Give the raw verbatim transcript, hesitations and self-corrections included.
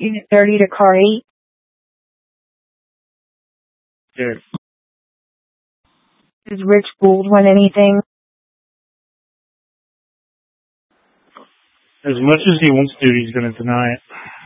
Unit thirty to car eight. Yes. Does Rich Gould want anything? As much as he wants to, he's going to deny it.